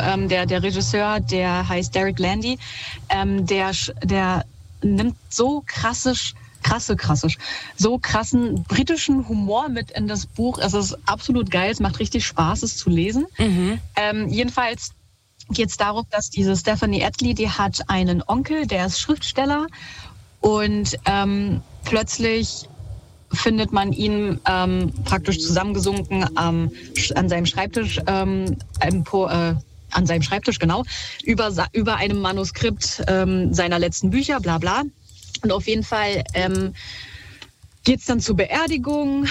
der Regisseur, der heißt Derek Landy, der nimmt so krassen britischen Humor mit in das Buch. Es ist absolut geil, es macht richtig Spaß, es zu lesen. Jedenfalls geht es darum, dass diese Stephanie Atlee, die hat einen Onkel, der ist Schriftsteller und plötzlich findet man ihn praktisch zusammengesunken an seinem Schreibtisch, genau, über einem Manuskript seiner letzten Bücher, bla bla. Und auf jeden Fall geht's dann zur Beerdigung.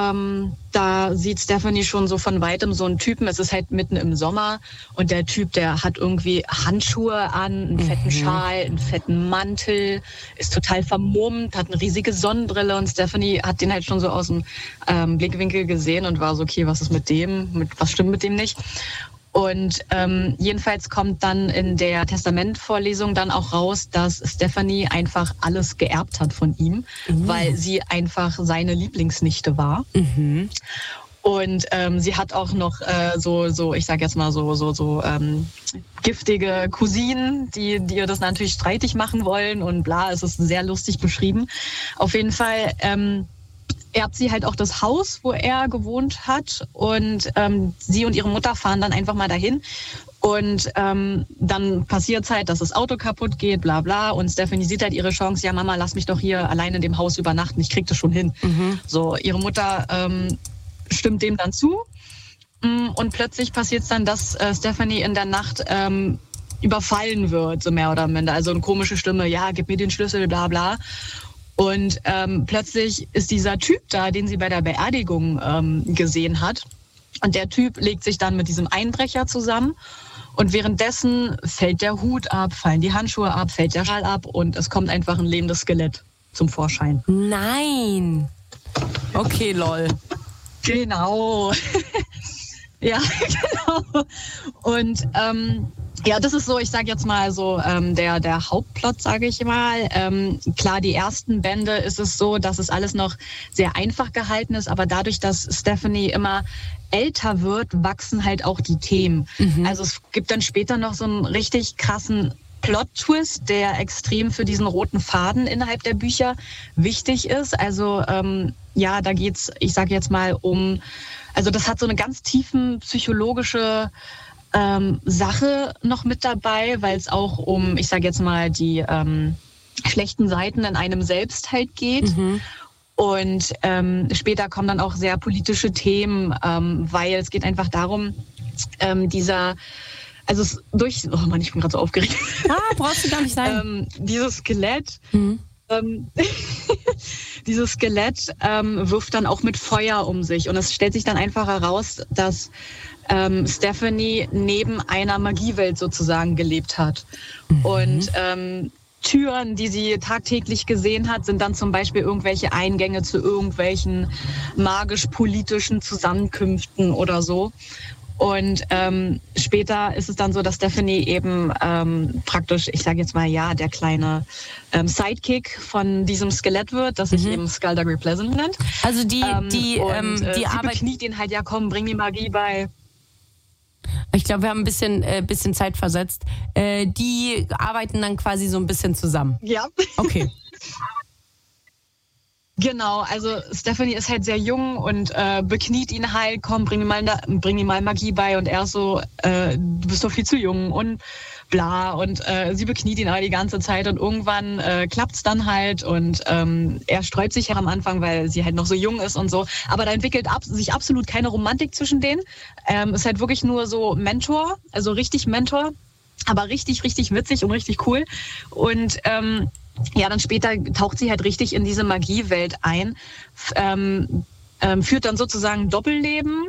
Da sieht Stephanie schon so von Weitem so einen Typen. Es ist halt mitten im Sommer. Und der Typ, der hat irgendwie Handschuhe an, einen fetten Schal, einen fetten Mantel, ist total vermummt, hat eine riesige Sonnenbrille. Und Stephanie hat den halt schon so aus dem Blickwinkel gesehen und war so, okay, was ist mit dem? Was stimmt mit dem nicht? Und jedenfalls kommt dann in der Testamentvorlesung dann auch raus, dass Stephanie einfach alles geerbt hat von ihm, weil sie einfach seine Lieblingsnichte war. Und sie hat auch noch ich sag jetzt mal so giftige Cousinen, die ihr das natürlich streitig machen wollen und bla. Es ist sehr lustig beschrieben. Auf jeden Fall erbt sie halt auch das Haus, wo er gewohnt hat. Und sie und ihre Mutter fahren dann einfach mal dahin. Und dann passiert es halt, dass das Auto kaputt geht, bla bla. Und Stephanie sieht halt ihre Chance, ja Mama, lass mich doch hier allein in dem Haus übernachten, ich krieg das schon hin. So, ihre Mutter stimmt dem dann zu. Und plötzlich passiert es dann, dass Stephanie in der Nacht überfallen wird, so mehr oder minder. Also eine komische Stimme, ja, gib mir den Schlüssel, bla bla. Und plötzlich ist dieser Typ da, den sie bei der Beerdigung gesehen hat. Und der Typ legt sich dann mit diesem Einbrecher zusammen. Und währenddessen fällt der Hut ab, fallen die Handschuhe ab, fällt der Schal ab und es kommt einfach ein lebendes Skelett zum Vorschein. Nein! Okay, lol. Genau. Ja, genau. Und ja, das ist so, ich sage jetzt mal so der Hauptplot, sage ich mal. Klar, die ersten Bände ist es so, dass es alles noch sehr einfach gehalten ist, aber dadurch, dass Stephanie immer älter wird, wachsen halt auch die Themen. Also es gibt dann später noch so einen richtig krassen Plot-Twist, der extrem für diesen roten Faden innerhalb der Bücher wichtig ist. Also ja, da geht's, ich sage jetzt mal also das hat so eine ganz tiefen psychologische Sache noch mit dabei, weil es auch ich sage jetzt mal, die schlechten Seiten in einem selbst halt geht. Und später kommen dann auch sehr politische Themen, weil es geht einfach darum, oh Mann, ich bin gerade so aufgeregt. Brauchst du gar nicht sein. Dieses Skelett, wirft dann auch mit Feuer um sich. Und es stellt sich dann einfach heraus, dass Stephanie neben einer Magiewelt sozusagen gelebt hat. Und Türen, die sie tagtäglich gesehen hat, sind dann zum Beispiel irgendwelche Eingänge zu irgendwelchen magisch-politischen Zusammenkünften oder so. Und später ist es dann so, dass Stephanie eben praktisch, ich sage jetzt mal, ja, der kleine Sidekick von diesem Skelett wird, das sich eben Skullduggery Pleasant nennt. Also die sie Arbeit bekniet ihn halt, ja komm, bring mir Magie bei. Ich glaube, wir haben ein bisschen Zeit versetzt. Die arbeiten dann quasi so ein bisschen zusammen. Ja. Okay. Genau, also Stephanie ist halt sehr jung und bekniet ihn halt, komm, bring ihm mal Magie bei. Und er ist so, du bist doch viel zu jung und bla. Und sie bekniet ihn aber die ganze Zeit und irgendwann klappt's dann halt. Und er sträubt sich ja am Anfang, weil sie halt noch so jung ist und so. Aber da entwickelt sich absolut keine Romantik zwischen denen. Ist halt wirklich nur so Mentor, also richtig Mentor. Aber richtig, richtig witzig und richtig cool. Und ja, dann später taucht sie halt richtig in diese Magiewelt ein, führt dann sozusagen Doppelleben.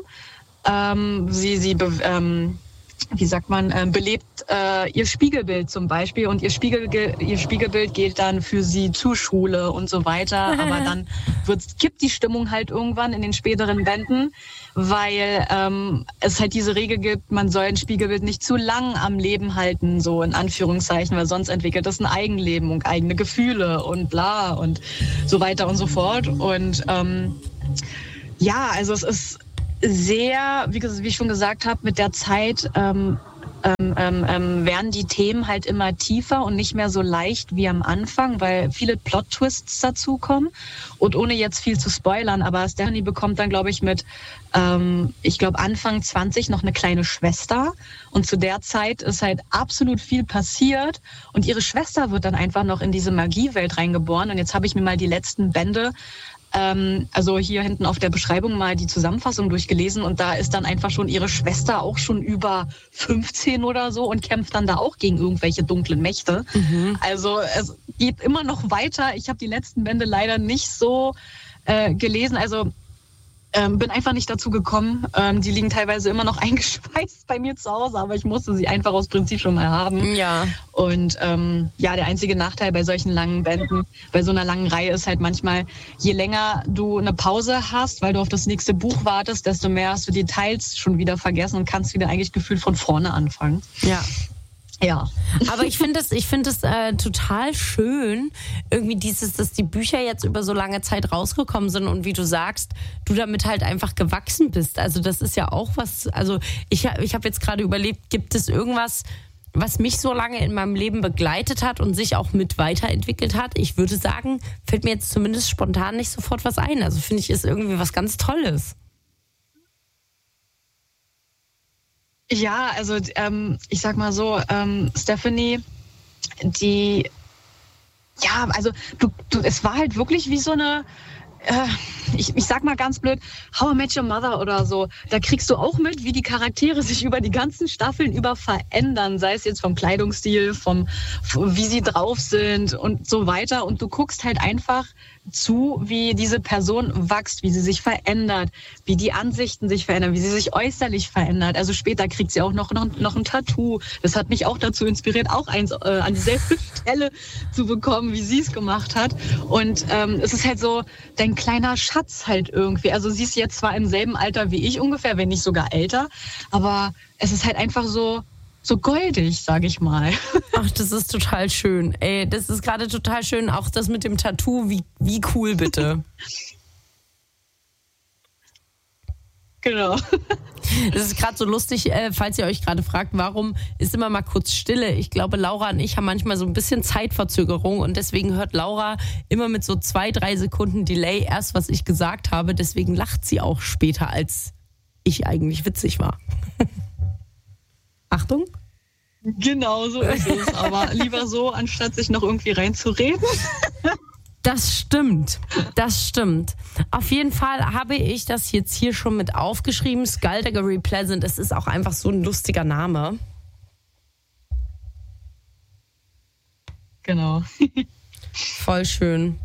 Wie sagt man, belebt ihr Spiegelbild zum Beispiel und ihr Spiegelbild geht dann für sie zur Schule und so weiter. Aber dann kippt die Stimmung halt irgendwann in den späteren Bänden, weil es halt diese Regel gibt, man soll ein Spiegelbild nicht zu lang am Leben halten, so in Anführungszeichen, weil sonst entwickelt es ein Eigenleben und eigene Gefühle und bla und so weiter und so fort. Und ja, also es ist sehr, wie ich schon gesagt habe, mit der Zeit werden die Themen halt immer tiefer und nicht mehr so leicht wie am Anfang, weil viele Plot-Twists dazukommen. Und ohne jetzt viel zu spoilern, aber Stephanie bekommt dann, glaube ich, mit, ich glaube, Anfang 20 noch eine kleine Schwester. Und zu der Zeit ist halt absolut viel passiert. Und ihre Schwester wird dann einfach noch in diese Magiewelt reingeboren. Und jetzt habe ich mir mal die letzten Bände, also hier hinten auf der Beschreibung mal die Zusammenfassung durchgelesen und da ist dann einfach schon ihre Schwester auch schon über 15 oder so und kämpft dann da auch gegen irgendwelche dunklen Mächte. Also es geht immer noch weiter. Ich habe die letzten Bände leider nicht so gelesen, also bin einfach nicht dazu gekommen. Die liegen teilweise immer noch eingeschweißt bei mir zu Hause, aber ich musste sie einfach aus Prinzip schon mal haben. Ja. Und ja, der einzige Nachteil bei solchen langen Bänden, bei so einer langen Reihe ist halt manchmal, je länger du eine Pause hast, weil du auf das nächste Buch wartest, desto mehr hast du Details schon wieder vergessen und kannst wieder eigentlich gefühlt von vorne anfangen. Ja. Ja. Aber ich finde es total schön, irgendwie dass die Bücher jetzt über so lange Zeit rausgekommen sind und wie du sagst, du damit halt einfach gewachsen bist. Also das ist ja auch was, also ich hab jetzt gerade überlegt, gibt es irgendwas, was mich so lange in meinem Leben begleitet hat und sich auch mit weiterentwickelt hat? Ich würde sagen, fällt mir jetzt zumindest spontan nicht sofort was ein. Also finde ich, ist irgendwie was ganz Tolles. Ja, also ich sag mal so, Stephanie, also es war halt wirklich wie so eine, ich sag mal ganz blöd, How I Met Your Mother oder so. Da kriegst du auch mit, wie die Charaktere sich über die ganzen Staffeln über verändern, sei es jetzt vom Kleidungsstil, wie sie drauf sind und so weiter. Und du guckst halt einfach zu, wie diese Person wächst, wie sie sich verändert, wie die Ansichten sich verändern, wie sie sich äußerlich verändert. Also später kriegt sie auch noch ein Tattoo. Das hat mich auch dazu inspiriert, auch eins an dieselbe Stelle zu bekommen, wie sie es gemacht hat. Und es ist halt so dein kleiner Schatz halt irgendwie. Also sie ist jetzt zwar im selben Alter wie ich ungefähr, wenn nicht sogar älter, aber es ist halt einfach so goldig, sage ich mal. Ach, das ist total schön. Ey, das ist gerade total schön. Auch das mit dem Tattoo, wie cool bitte. Genau. Das ist gerade so lustig, falls ihr euch gerade fragt, warum ist immer mal kurz Stille. Ich glaube, Laura und ich haben manchmal so ein bisschen Zeitverzögerung und deswegen hört Laura immer mit so 2-3 Sekunden Delay erst, was ich gesagt habe. Deswegen lacht sie auch später, als ich eigentlich witzig war. Achtung. Genau, so ist es. Aber lieber so, anstatt sich noch irgendwie reinzureden. Das stimmt. Auf jeden Fall habe ich das jetzt hier schon mit aufgeschrieben. Skullduggery Pleasant, es ist auch einfach so ein lustiger Name. Genau. Voll schön.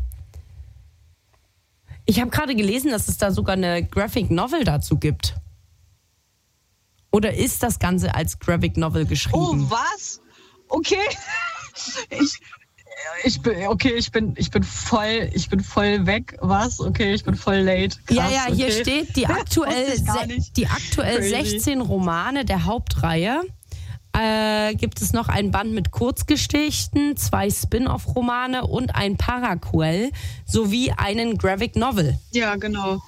Ich habe gerade gelesen, dass es da sogar eine Graphic Novel dazu gibt. Oder ist das Ganze als Graphic Novel geschrieben? Oh, was? Okay. Ich bin voll weg. Was? Okay, ich bin voll late. Krass, ja, hier okay. steht die aktuell 16 Romane der Hauptreihe. Gibt es noch einen Band mit Kurzgeschichten, 2 Spin-off-Romane und ein Paraquel sowie einen Graphic Novel. Ja, genau.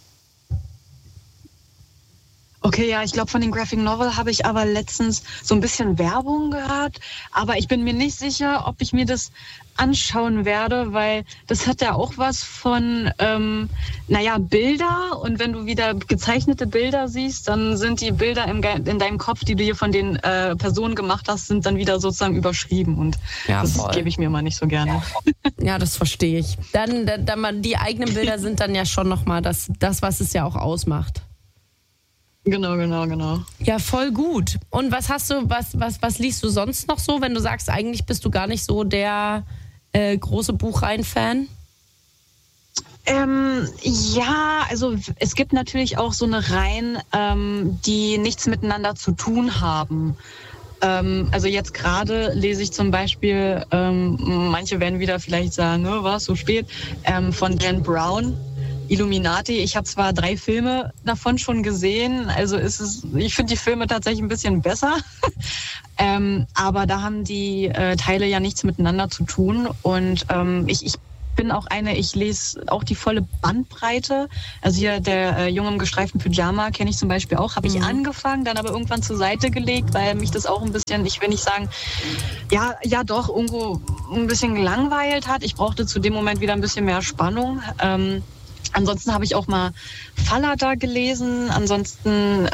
Okay, ja, ich glaube, von den Graphic Novel habe ich aber letztens so ein bisschen Werbung gehört. Aber ich bin mir nicht sicher, ob ich mir das anschauen werde, weil das hat ja auch was von, Bilder. Und wenn du wieder gezeichnete Bilder siehst, dann sind die Bilder in deinem Kopf, die du hier von den Personen gemacht hast, sind dann wieder sozusagen überschrieben. Und ja, das gebe ich mir mal nicht so gerne. Ja, das verstehe ich. Dann die eigenen Bilder sind dann ja schon nochmal das, was es ja auch ausmacht. Genau. Ja, voll gut. Und was liest du sonst noch so, wenn du sagst, eigentlich bist du gar nicht so der große Buchreihen-Fan? Ja, also es gibt natürlich auch so eine Reihen, die nichts miteinander zu tun haben. Also jetzt gerade lese ich zum Beispiel, manche werden wieder vielleicht sagen, was, so spät, von Dan Brown. Illuminati. Ich habe zwar 3 Filme davon schon gesehen, also ich finde die Filme tatsächlich ein bisschen besser, aber da haben die Teile ja nichts miteinander zu tun und ich bin auch ich lese auch die volle Bandbreite. Also hier der Junge im gestreiften Pyjama kenne ich zum Beispiel auch. Habe ich angefangen, dann aber irgendwann zur Seite gelegt, weil mich das auch ein bisschen, ich will nicht sagen, ja doch, irgendwo ein bisschen gelangweilt hat. Ich brauchte zu dem Moment wieder ein bisschen mehr Spannung. Ansonsten habe ich auch mal Fallada gelesen. Ansonsten,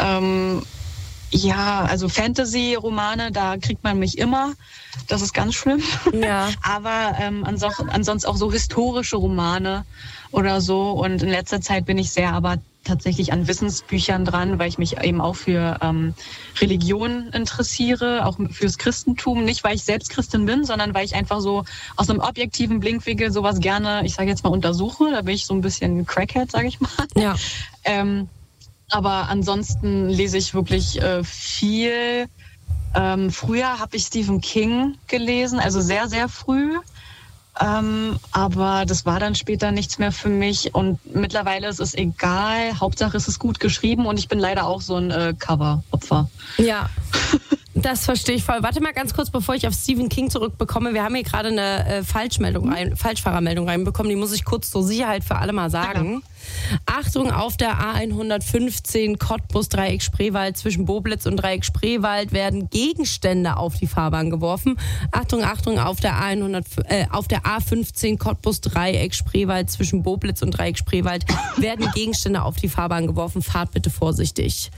also Fantasy-Romane, da kriegt man mich immer. Das ist ganz schlimm. Ja. Aber ansonsten auch so historische Romane oder so. Und in letzter Zeit bin ich sehr aber tatsächlich an Wissensbüchern dran, weil ich mich eben auch für Religion interessiere, auch fürs Christentum. Nicht, weil ich selbst Christin bin, sondern weil ich einfach so aus einem objektiven Blickwinkel sowas gerne, ich sage jetzt mal, untersuche. Da bin ich so ein bisschen Crackhead, sage ich mal. Ja. Aber ansonsten lese ich wirklich viel. Früher habe ich Stephen King gelesen, also sehr, sehr früh. Aber das war dann später nichts mehr für mich. Und mittlerweile ist es egal. Hauptsache es ist gut geschrieben und ich bin leider auch so ein Cover-Opfer. Ja. Das verstehe ich voll. Warte mal ganz kurz, bevor ich auf Stephen King zurückbekomme. Wir haben hier gerade eine Falschfahrermeldung reinbekommen. Die muss ich kurz zur Sicherheit für alle mal sagen. Ja. Achtung, auf der A115 Cottbus-Dreieck-Spreewald zwischen Boblitz und Dreieck-Spreewald werden Gegenstände auf die Fahrbahn geworfen. Achtung, auf der A15 Cottbus-Dreieck-Spreewald zwischen Boblitz und Dreieck-Spreewald werden Gegenstände auf die Fahrbahn geworfen. Fahrt bitte vorsichtig.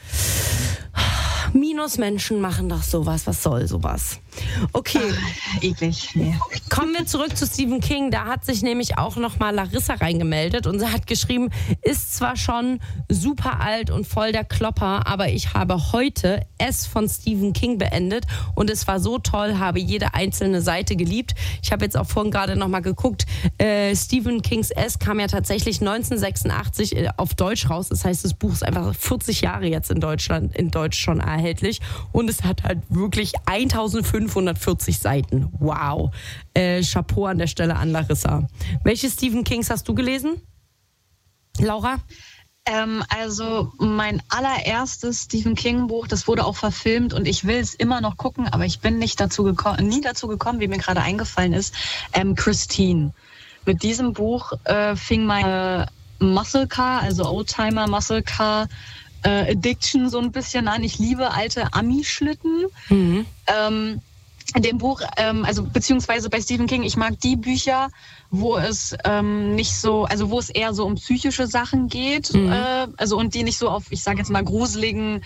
Minusmenschen machen doch sowas. Was soll sowas? Okay. Eklig. Nee. Kommen wir zurück zu Stephen King. Da hat sich nämlich auch nochmal Larissa reingemeldet und sie hat geschrieben, ist zwar schon super alt und voll der Klopper, aber ich habe heute S von Stephen King beendet und es war so toll, habe jede einzelne Seite geliebt. Ich habe jetzt auch vorhin gerade nochmal geguckt, Stephen Kings S kam ja tatsächlich 1986 auf Deutsch raus. Das heißt, das Buch ist einfach 40 Jahre jetzt in Deutsch schon erhältlich und es hat halt wirklich 1540 Seiten. Wow. Chapeau an der Stelle an Larissa. Welche Stephen Kings hast du gelesen? Laura? Also mein allererstes Stephen King Buch, das wurde auch verfilmt und ich will es immer noch gucken, aber ich bin nie dazu gekommen, wie mir gerade eingefallen ist, Christine. Mit diesem Buch fing meine Muscle Car, also Oldtimer Muscle Car Addiction so ein bisschen an. Ich liebe alte Ami-Schlitten. Mhm. In dem Buch, also beziehungsweise bei Stephen King, ich mag die Bücher, wo es nicht so, also wo es eher so um psychische Sachen geht, also und die nicht so auf, ich sage jetzt mal, gruseligen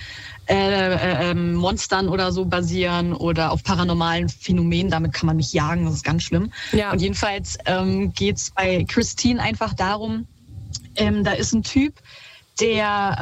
Monstern oder so basieren oder auf paranormalen Phänomenen. Damit kann man mich jagen, das ist ganz schlimm. Ja. Und jedenfalls geht's bei Christine einfach darum, da ist ein Typ, der,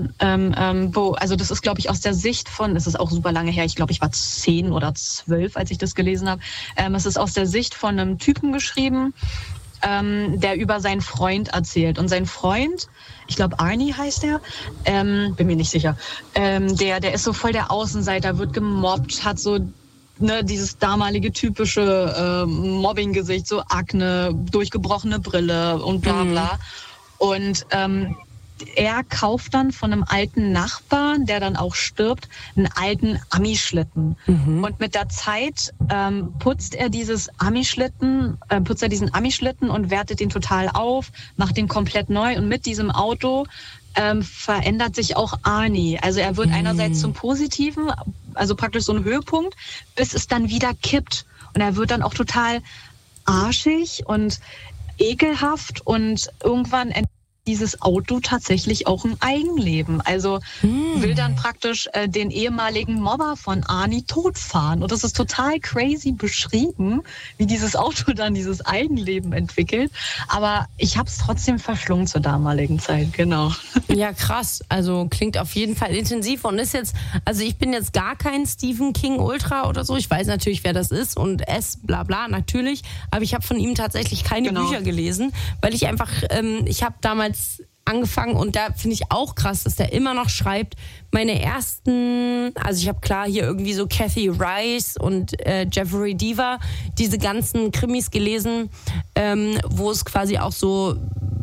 also das ist, glaube ich, aus der Sicht von, es ist auch super lange her, ich glaube, ich war 10 oder 12, als ich das gelesen habe. Es ist aus der Sicht von einem Typen geschrieben, der über seinen Freund erzählt. Und sein Freund, ich glaube Arnie heißt er, bin mir nicht sicher, der ist so voll der Außenseiter, wird gemobbt, hat so dieses damalige typische Mobbing-Gesicht, so Akne, durchgebrochene Brille und bla bla. Und er kauft dann von einem alten Nachbarn, der dann auch stirbt, einen alten Ami-Schlitten. Mhm. Und mit der Zeit putzt er diesen Ami-Schlitten und wertet den total auf, macht den komplett neu. Und mit diesem Auto verändert sich auch Arnie. Also er wird einerseits zum Positiven, also praktisch so ein Höhepunkt, bis es dann wieder kippt. Und er wird dann auch total arschig und ekelhaft und irgendwann dieses Auto tatsächlich auch ein Eigenleben. Also will dann praktisch den ehemaligen Mobber von Arnie totfahren. Und das ist total crazy beschrieben, wie dieses Auto dann dieses Eigenleben entwickelt. Aber ich habe es trotzdem verschlungen zur damaligen Zeit, genau. Ja, krass. Also klingt auf jeden Fall intensiv und ist jetzt, also ich bin jetzt gar kein Stephen King Ultra oder so. Ich weiß natürlich, wer das ist und bla bla, natürlich. Aber ich habe von ihm tatsächlich keine Bücher gelesen, weil ich einfach, ich habe damals angefangen und da finde ich auch krass, dass der immer noch schreibt. Meine ersten, also ich habe klar hier irgendwie so Kathy Rice und Jeffrey Deaver, diese ganzen Krimis gelesen, wo es quasi auch so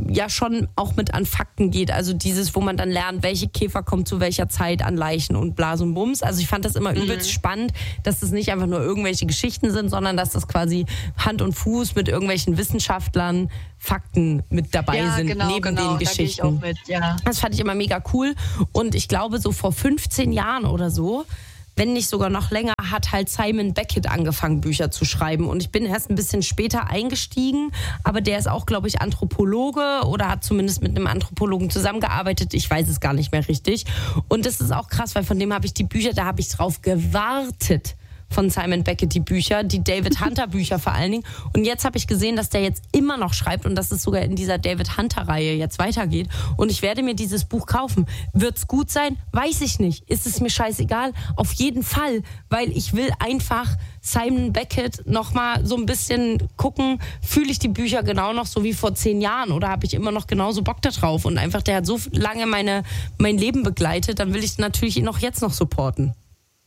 ja schon auch mit an Fakten geht. Also dieses, wo man dann lernt, welche Käfer kommen zu welcher Zeit an Leichen und Blas und Bums. Also ich fand das immer übelst spannend, dass das nicht einfach nur irgendwelche Geschichten sind, sondern dass das quasi Hand und Fuß mit irgendwelchen Wissenschaftlern Fakten mit dabei sind, neben den Geschichten. Da gehe ich auch mit, ja. Das fand ich immer mega cool. Und ich glaube, so vor 15 Jahren oder so, wenn nicht sogar noch länger, hat halt Simon Beckett angefangen, Bücher zu schreiben. Und ich bin erst ein bisschen später eingestiegen, aber der ist auch, glaube ich, Anthropologe oder hat zumindest mit einem Anthropologen zusammengearbeitet. Ich weiß es gar nicht mehr richtig. Und das ist auch krass, weil von dem habe ich die Bücher, da habe ich drauf gewartet. Von Simon Beckett die Bücher, die David Hunter Bücher vor allen Dingen. Und jetzt habe ich gesehen, dass der jetzt immer noch schreibt und dass es sogar in dieser David Hunter Reihe jetzt weitergeht. Und ich werde mir dieses Buch kaufen. Wird's gut sein? Weiß ich nicht. Ist es mir scheißegal? Auf jeden Fall, weil ich will einfach Simon Beckett nochmal so ein bisschen gucken, fühle ich die Bücher genau noch so wie vor 10 Jahren oder habe ich immer noch genauso Bock da drauf? Und einfach, der hat so lange mein Leben begleitet, dann will ich natürlich ihn auch jetzt noch supporten.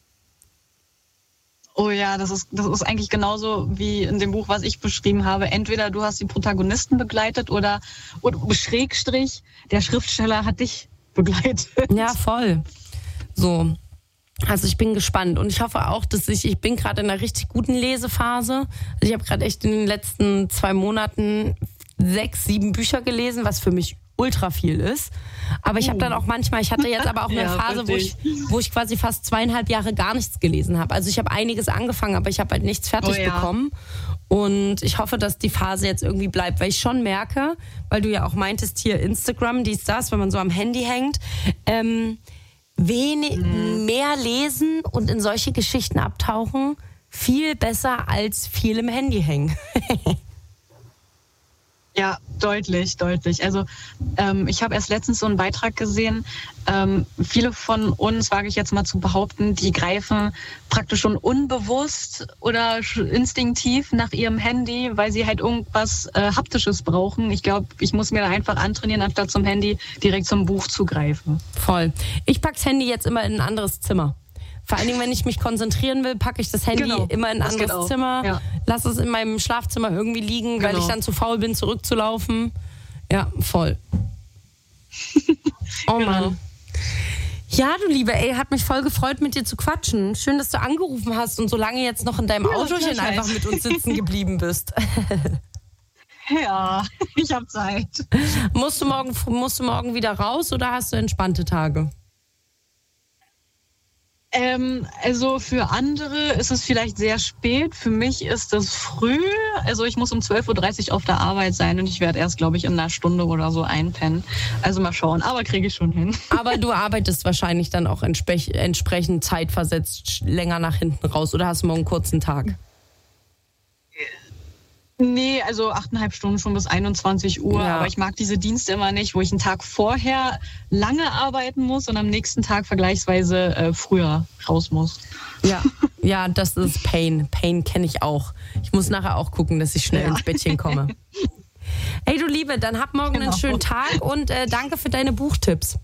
Oh ja, das ist eigentlich genauso wie in dem Buch, was ich beschrieben habe. Entweder du hast die Protagonisten begleitet oder Schrägstrich, der Schriftsteller hat dich begleitet. Ja, voll. So. Also ich bin gespannt und ich hoffe auch, dass ich bin gerade in einer richtig guten Lesephase. Also ich habe gerade echt in den letzten 2 Monaten 6, 7 Bücher gelesen, was für mich ultra viel ist. Aber ich habe dann auch manchmal, ich hatte jetzt aber auch eine Phase, wo ich quasi fast 2,5 Jahre gar nichts gelesen habe. Also ich habe einiges angefangen, aber ich habe halt nichts fertig bekommen. Und ich hoffe, dass die Phase jetzt irgendwie bleibt, weil ich schon merke, weil du ja auch meintest, hier Instagram, dies, das, wenn man so am Handy hängt, mehr lesen und in solche Geschichten abtauchen, viel besser als viel im Handy hängen. Ja, deutlich. Also ich habe erst letztens so einen Beitrag gesehen, viele von uns, wage ich jetzt mal zu behaupten, die greifen praktisch schon unbewusst oder instinktiv nach ihrem Handy, weil sie halt irgendwas Haptisches brauchen. Ich glaube, ich muss mir da einfach antrainieren, anstatt zum Handy direkt zum Buch zu greifen. Voll. Ich packe das Handy jetzt immer in ein anderes Zimmer. Vor allen Dingen, wenn ich mich konzentrieren will, packe ich das Handy immer in ein anderes Zimmer, lasse es in meinem Schlafzimmer irgendwie liegen, weil ich dann zu faul bin, zurückzulaufen. Ja, voll. Oh Mann. Ja, du Liebe, hat mich voll gefreut, mit dir zu quatschen. Schön, dass du angerufen hast und so lange jetzt noch in deinem Autochen einfach mit uns sitzen geblieben bist. Ja, ich habe Zeit. Musst du morgen wieder raus oder hast du entspannte Tage? Also für andere ist es vielleicht sehr spät. Für mich ist es früh. Also ich muss um 12.30 Uhr auf der Arbeit sein und ich werde erst, glaube ich, in einer Stunde oder so einpennen. Also mal schauen, aber kriege ich schon hin. Aber du arbeitest wahrscheinlich dann auch entsprechend zeitversetzt länger nach hinten raus oder hast du morgen einen kurzen Tag? Nee, also 8,5 Stunden schon bis 21 Uhr. Ja. Aber ich mag diese Dienste immer nicht, wo ich einen Tag vorher lange arbeiten muss und am nächsten Tag vergleichsweise früher raus muss. Ja, das ist Pain. Pain kenne ich auch. Ich muss nachher auch gucken, dass ich schnell ins Bettchen komme. Hey, du Liebe, dann hab morgen einen schönen Tag und danke für deine Buchtipps.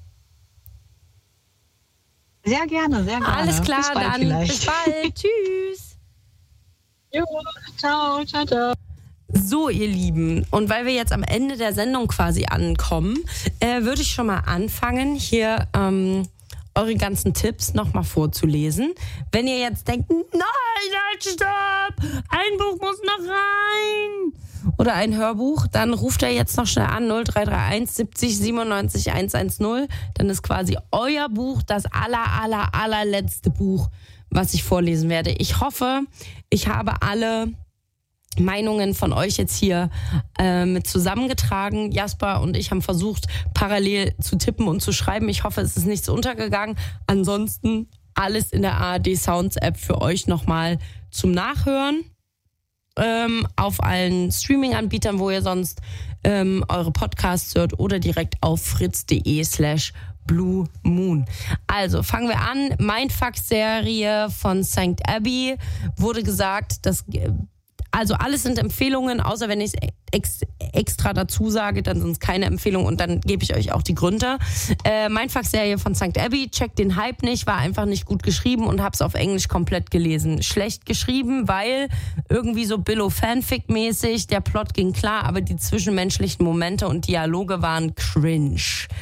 Sehr gerne, sehr gerne. Alles klar, bis bald dann. Vielleicht. Bis bald. Tschüss. Jo, ciao, ciao, ciao. So, ihr Lieben, und weil wir jetzt am Ende der Sendung quasi ankommen, würde ich schon mal anfangen, hier eure ganzen Tipps nochmal vorzulesen. Wenn ihr jetzt denkt, nein, halt, stopp, ein Buch muss noch rein oder ein Hörbuch, dann ruft ihr jetzt noch schnell an 0331 70 97 110. Dann ist quasi euer Buch das allerletzte Buch, was ich vorlesen werde. Ich hoffe, ich habe alle Meinungen von euch jetzt hier mit zusammengetragen. Jasper und ich haben versucht, parallel zu tippen und zu schreiben. Ich hoffe, es ist nichts untergegangen. Ansonsten alles in der ARD Sounds App für euch nochmal zum Nachhören. Auf allen Streaming-Anbietern, wo ihr sonst eure Podcasts hört oder direkt auf fritz.de/Blue Moon. Also fangen wir an. Mindfuck-Serie von St. Abbey wurde gesagt, dass also alles sind Empfehlungen, außer wenn ich es extra dazu sage, dann sind es keine Empfehlungen und dann gebe ich euch auch die Gründe. Mindfuck-Serie von St. Abbey, checkt den Hype nicht, war einfach nicht gut geschrieben und hab's auf Englisch komplett gelesen. Schlecht geschrieben, weil irgendwie so Billo-Fanfic-mäßig, der Plot ging klar, aber die zwischenmenschlichen Momente und Dialoge waren cringe.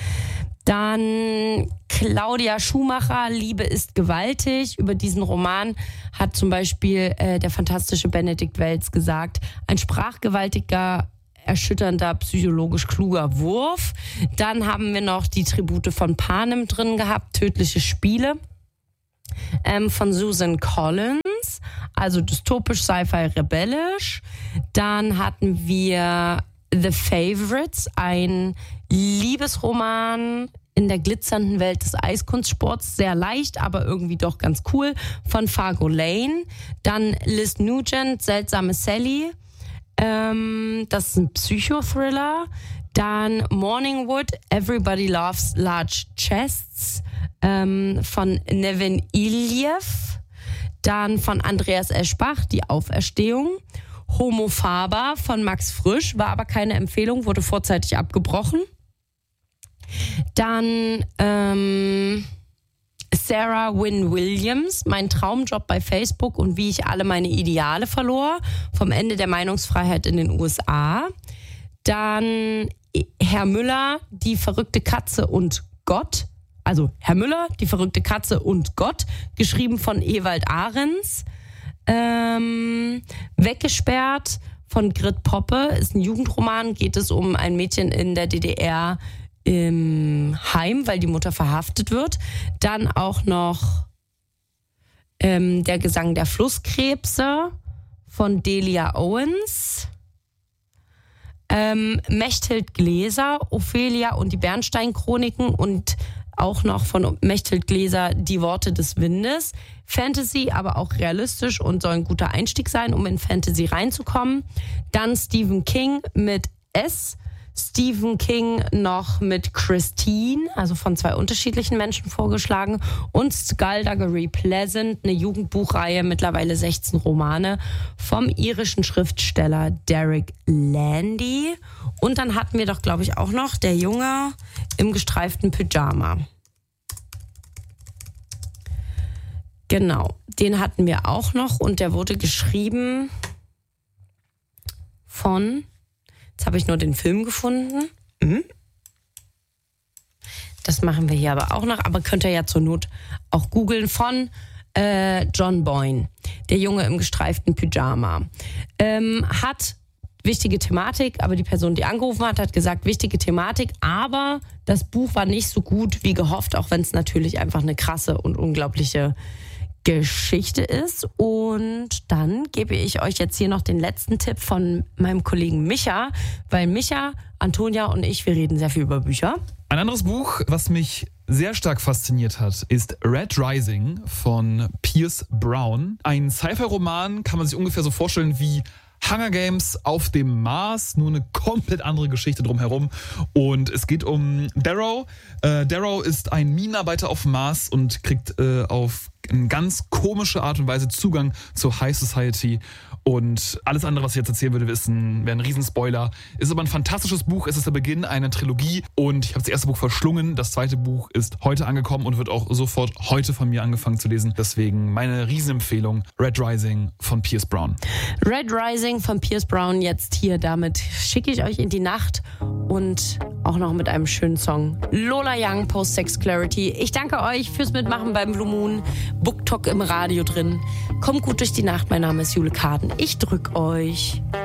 Dann Claudia Schumacher, Liebe ist gewaltig. Über diesen Roman hat zum Beispiel der fantastische Benedikt Welz gesagt, ein sprachgewaltiger, erschütternder, psychologisch kluger Wurf. Dann haben wir noch die Tribute von Panem drin gehabt, Tödliche Spiele von Susan Collins, also dystopisch, Sci-Fi, rebellisch. Dann hatten wir The Favorites, ein Liebesroman in der glitzernden Welt des Eiskunstsports, sehr leicht, aber irgendwie doch ganz cool, von Fargo Lane. Dann Liz Nugent, Seltsame Sally, das ist ein Psychothriller. Dann Morningwood, Everybody Loves Large Chests, von Nevin Iliev. Dann von Andreas Eschbach, Die Auferstehung. Homo Faber von Max Frisch, war aber keine Empfehlung, wurde vorzeitig abgebrochen. Dann Sarah Wynne Williams, Mein Traumjob bei Facebook und wie ich alle meine Ideale verlor, vom Ende der Meinungsfreiheit in den USA. Dann Herr Müller, Die verrückte Katze und Gott. Also Herr Müller, Die verrückte Katze und Gott, geschrieben von Ewald Ahrens. Weggesperrt von Grit Poppe, ist ein Jugendroman, geht es um ein Mädchen in der DDR im Heim, weil die Mutter verhaftet wird. Dann auch noch Der Gesang der Flusskrebse von Delia Owens. Mechthild Gläser, Ophelia und die Bernstein-Chroniken und auch noch von Mechthild Gläser Die Worte des Windes. Fantasy, aber auch realistisch und soll ein guter Einstieg sein, um in Fantasy reinzukommen. Dann Stephen King mit S. Stephen King noch mit Christine, also von 2 unterschiedlichen Menschen vorgeschlagen. Und Skullduggery Pleasant, eine Jugendbuchreihe, mittlerweile 16 Romane vom irischen Schriftsteller Derek Landy. Und dann hatten wir doch, glaube ich, auch noch Der Junge im gestreiften Pyjama. Genau, den hatten wir auch noch und der wurde geschrieben von, jetzt habe ich nur den Film gefunden. Das machen wir hier aber auch noch, aber könnt ihr ja zur Not auch googeln, von John Boyne, Der Junge im gestreiften Pyjama. Hat wichtige Thematik, aber die Person, die angerufen hat, hat gesagt, wichtige Thematik, aber das Buch war nicht so gut wie gehofft, auch wenn es natürlich einfach eine krasse und unglaubliche Geschichte ist. Und dann gebe ich euch jetzt hier noch den letzten Tipp von meinem Kollegen Micha, weil Micha, Antonia und ich, wir reden sehr viel über Bücher. Ein anderes Buch, was mich sehr stark fasziniert hat, ist Red Rising von Pierce Brown. Ein Sci-Fi-Roman, kann man sich ungefähr so vorstellen wie Hunger Games auf dem Mars, nur eine komplett andere Geschichte drumherum. Und es geht um Darrow. Darrow ist ein Minenarbeiter auf dem Mars und kriegt auf eine ganz komische Art und Weise Zugang zur High Society. Und alles andere, was ich jetzt erzählen würde, wäre ein Riesenspoiler. Ist aber ein fantastisches Buch. Es ist der Beginn einer Trilogie. Und ich habe das erste Buch verschlungen. Das zweite Buch ist heute angekommen und wird auch sofort heute von mir angefangen zu lesen. Deswegen meine Riesenempfehlung, Red Rising von Pierce Brown. Red Rising von Pierce Brown jetzt hier. Damit schicke ich euch in die Nacht und auch noch mit einem schönen Song. Lola Young, Post-Sex Clarity. Ich danke euch fürs Mitmachen beim Blue Moon. BookTok im Radio drin. Kommt gut durch die Nacht. Mein Name ist Jule Karden. Ich drück euch.